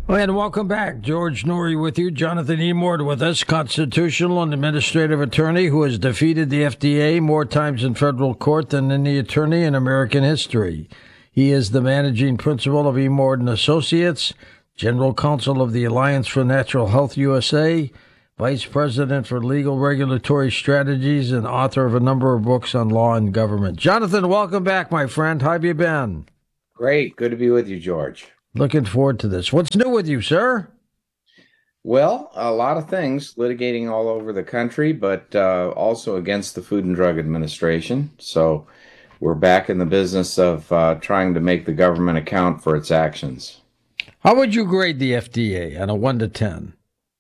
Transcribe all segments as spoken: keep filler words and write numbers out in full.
And welcome back. George Noory with you. Jonathan E. Mord with us, constitutional and administrative attorney who has defeated the F D A more times in federal court than any attorney in American history. He is the managing principal of E. Mord and Associates, general counsel of the Alliance for Natural Health U S A, vice president for legal regulatory strategies, and author of a number of books on law and government. Jonathan, welcome back, my friend. How have you been? Great. Good to be with you, George. Looking forward to this. What's new with you, sir? Well, a lot of things litigating all over the country, but uh, also against the Food and Drug Administration. So we're back in the business of uh, trying to make the government account for its actions. How would you grade the F D A on a one to ten?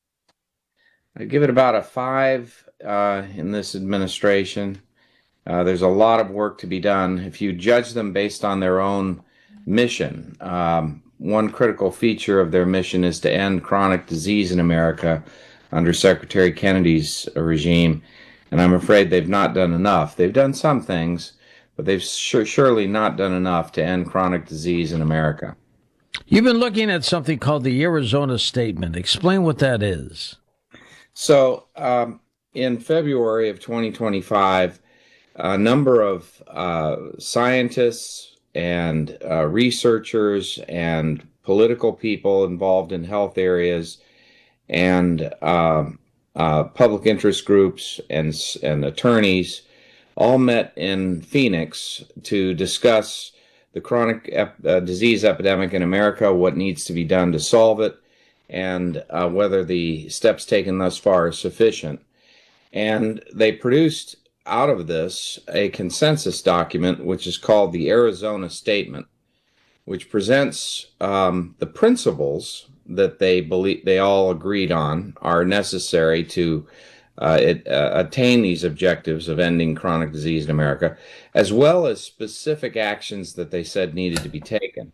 I'd give it about a five uh, in this administration. Uh, there's a lot of work to be done. If you judge them based on their own mission, um, one critical feature of their mission is to end chronic disease in America under Secretary Kennedy's regime, and I'm afraid they've not done enough. They've done some things, but they've sure, surely not done enough to end chronic disease in America. You've been looking at something called the Arizona Statement. Explain what that is. So, um, in February of twenty twenty-five, a number of uh, scientists and uh, researchers and political people involved in health areas and uh, uh, public interest groups and, and attorneys all met in Phoenix to discuss the chronic ep- uh, disease epidemic in America, what needs to be done to solve it, and uh, whether the steps taken thus far are sufficient. And they produced out of this a consensus document, which is called the Arizona Statement, which presents um, the principles that they believe they all agreed on are necessary to uh, it, uh, attain these objectives of ending chronic disease in America, as well as specific actions that they said needed to be taken.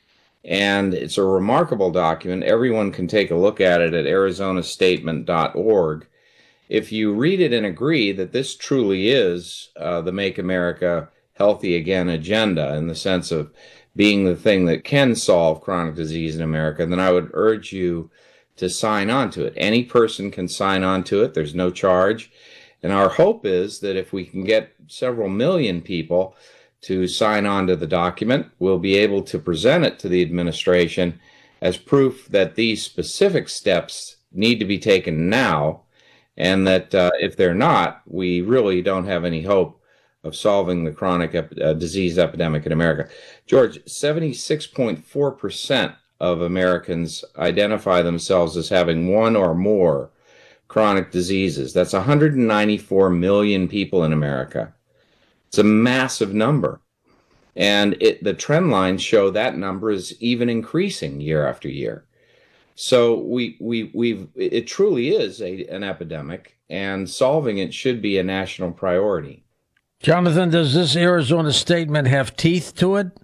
And it's a remarkable document. Everyone can take a look at it at arizona statement dot org. If you read it and agree that this truly is uh, the Make America Healthy Again agenda in the sense of being the thing that can solve chronic disease in America, then I would urge you to sign on to it. Any person can sign on to it. There's no charge. And our hope is that if we can get several million people to sign on to the document, we'll be able to present it to the administration as proof that these specific steps need to be taken now, and that uh, if they're not, we really don't have any hope of solving the chronic ep- uh, disease epidemic in America. George, seventy-six point four percent of Americans identify themselves as having one or more chronic diseases. That's one hundred ninety-four million people in America. It's a massive number. And it, the trend lines show that number is even increasing year after year. So we we we've it truly is a, an epidemic, and solving it should be a national priority. Jonathan, does this Arizona Statement have teeth to it?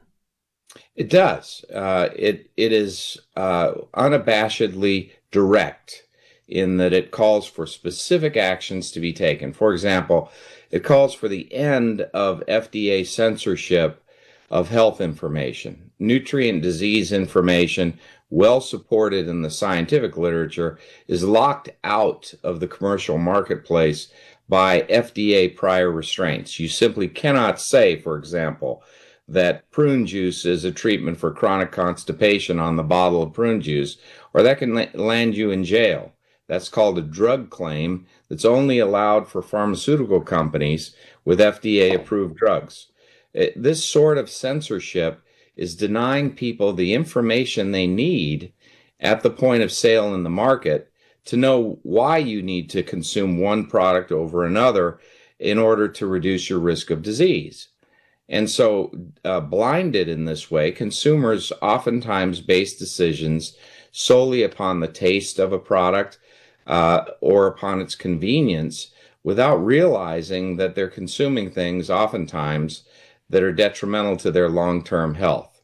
It does. Uh, it it is uh, unabashedly direct in that it calls for specific actions to be taken. For example, it calls for the end of F D A censorship of health information, nutrient disease information, well supported in the scientific literature, is locked out of the commercial marketplace by F D A prior restraints. You simply cannot say, for example, that prune juice is a treatment for chronic constipation on the bottle of prune juice, or that can land you in jail. That's called a drug claim that's only allowed for pharmaceutical companies with F D A-approved drugs. It, this sort of censorship is denying people the information they need at the point of sale in the market to know why you need to consume one product over another in order to reduce your risk of disease. And so, uh, blinded in this way, consumers oftentimes base decisions solely upon the taste of a product uh, or upon its convenience without realizing that they're consuming things oftentimes that are detrimental to their long-term health.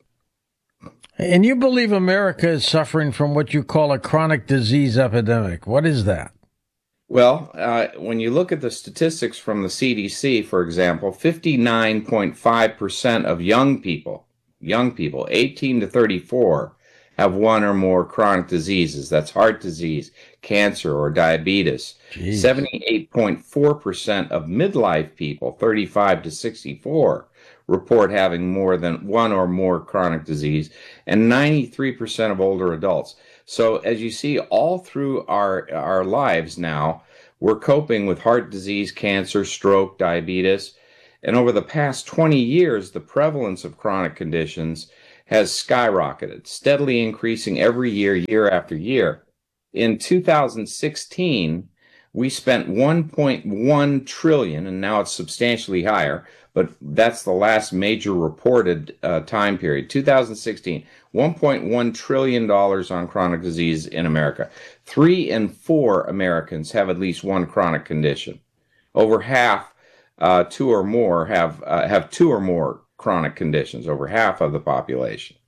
And you believe America is suffering from what you call a chronic disease epidemic. What is that? Well, uh, when you look at the statistics from the C D C, for example, fifty-nine point five percent of young people, young people, eighteen to thirty-four, have one or more chronic diseases. That's heart disease, cancer, or diabetes. Jeez. seventy-eight point four percent of midlife people, thirty-five to sixty-four, report having more than one or more chronic disease, and ninety-three percent of older adults. So as you see, all through our, our lives now, we're coping with heart disease, cancer, stroke, diabetes. And over the past twenty years, the prevalence of chronic conditions has skyrocketed, steadily increasing every year, year after year. In two thousand sixteen, we spent one point one trillion dollars, and now it's substantially higher, but that's the last major reported uh, time period. two thousand sixteen, one point one trillion dollars on chronic disease in America. Three in four Americans have at least one chronic condition. Over half, uh, two or more, have uh, have two or more chronic conditions, over half of the population.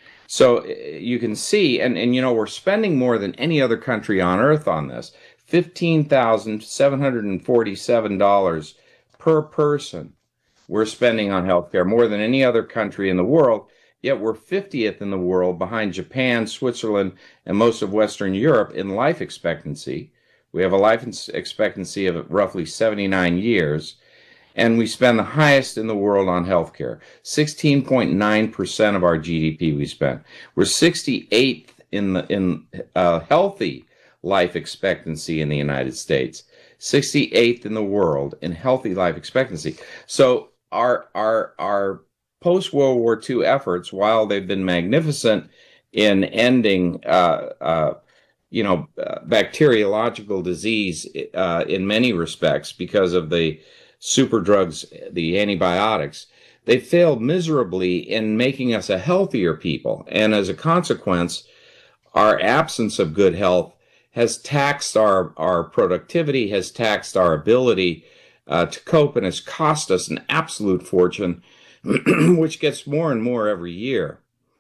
So you can see, and, and you know, we're spending more than any other country on earth on this, fifteen thousand seven hundred forty-seven dollars per person we're spending on healthcare, more than any other country in the world, yet we're fiftieth in the world behind Japan, Switzerland, and most of Western Europe in life expectancy. We have a life expectancy of roughly seventy-nine years. And we spend the highest in the world on healthcare. sixteen point nine percent of our G D P we spend. We're sixty-eighth in the in uh, healthy life expectancy in the United States. sixty-eighth in the world in healthy life expectancy. So our our our post-World War Two efforts, while they've been magnificent in ending uh, uh, you know uh, bacteriological disease uh, in many respects because of the super drugs, the antibiotics, they failed miserably in making us a healthier people. And as a consequence, our absence of good health has taxed our, our productivity, has taxed our ability uh, to cope, and has cost us an absolute fortune, which gets more and more every year.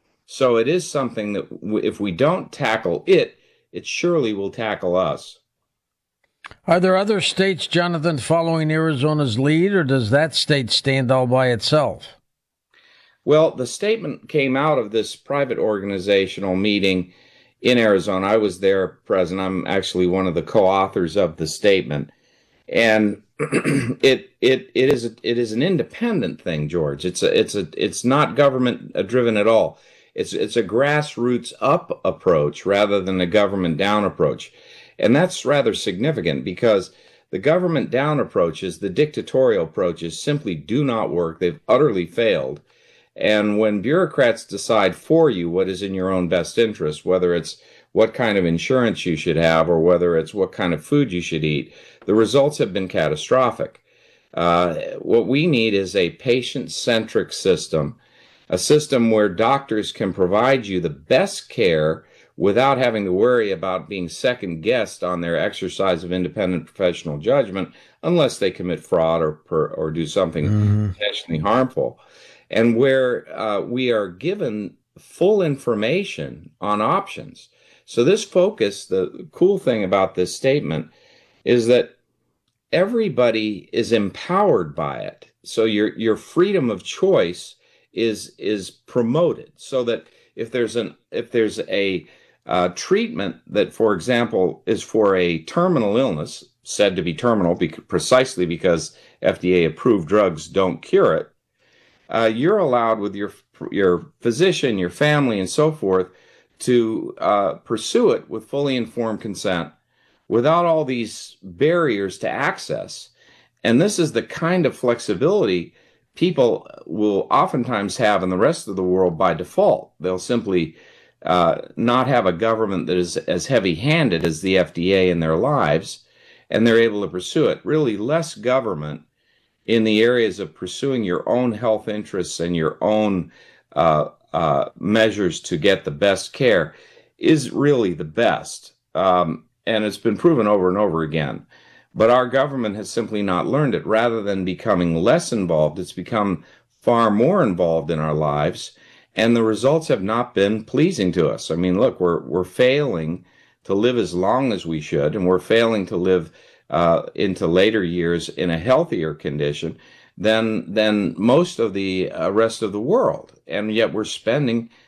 So it is something that w- if we don't tackle it, it surely will tackle us. Are there other states, Jonathan, following Arizona's lead, or does that state stand all by itself? Well, the statement came out of this private organizational meeting in Arizona. I was there present. I'm actually one of the co-authors of the statement. And it it it is a, it is an independent thing, George. It's a it's a it's not government driven at all. It's it's a grassroots up approach rather than a government down approach. And that's rather significant because the government down approaches, the dictatorial approaches, simply do not work. They've utterly failed. And when bureaucrats decide for you what is in your own best interest, whether it's what kind of insurance you should have or whether it's what kind of food you should eat, the results have been catastrophic. Uh, what we need is a patient-centric system, a system where doctors can provide you the best care without having to worry about being second-guessed on their exercise of independent professional judgment unless they commit fraud or per, or do something mm-hmm. potentially harmful. And where uh, we are given full information on options. So this focus, the cool thing about this statement is that everybody is empowered by it. So your your freedom of choice is is promoted so that if there's an if there's a Uh, treatment that, for example, is for a terminal illness, said to be terminal bec- precisely because F D A-approved drugs don't cure it, uh, you're allowed with your your physician, your family, and so forth to uh, pursue it with fully informed consent without all these barriers to access. And this is the kind of flexibility people will oftentimes have in the rest of the world by default. They'll simply uh, not have a government that is as heavy-handed as the F D A in their lives, and they're able to pursue it. Really less government in the areas of pursuing your own health interests and your own uh, uh, measures to get the best care is really the best. Um, and it's been proven over and over again. But our government has simply not learned it. Rather than becoming less involved, it's become far more involved in our lives, and the results have not been pleasing to us. I mean, look, we're we're failing to live as long as we should, and we're failing to live uh, into later years in a healthier condition than than most of the uh, rest of the world. And yet we're spending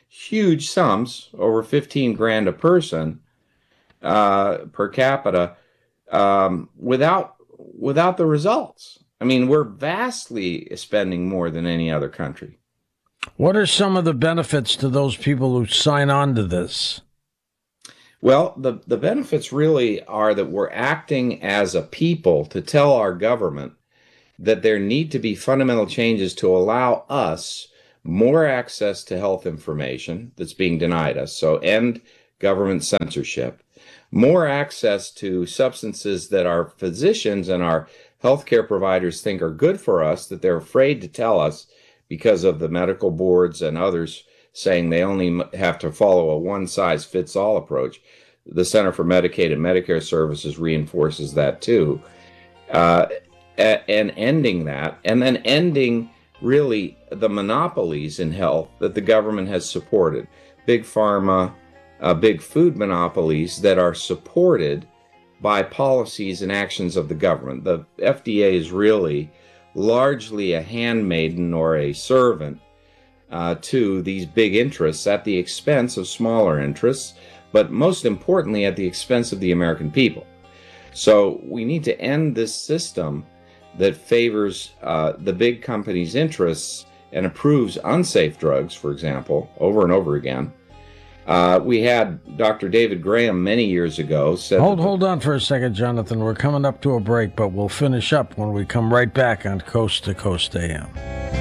huge sums, over fifteen grand a person uh, per capita, um, without without the results. I mean, we're vastly spending more than any other country. What are some of the benefits to those people who sign on to this? Well, the, the benefits really are that we're acting as a people to tell our government that there need to be fundamental changes to allow us more access to health information that's being denied us. So end government censorship, more access to substances that our physicians and our healthcare providers think are good for us, that they're afraid to tell us because of the medical boards and others saying they only have to follow a one-size-fits-all approach. The Center for Medicaid and Medicare Services reinforces that too. Uh, and ending that, and then ending really the monopolies in health that the government has supported. Big pharma, uh, big food monopolies that are supported by policies and actions of the government. The F D A is really largely a handmaiden or a servant uh, to these big interests at the expense of smaller interests, but most importantly at the expense of the American people. So we need to end this system that favors uh, the big companies' interests and approves unsafe drugs, for example, over and over again. Uh, we had Doctor David Graham many years ago said... Hold, hold on for a second, Jonathan. We're coming up to a break, but we'll finish up when we come right back on Coast to Coast A M.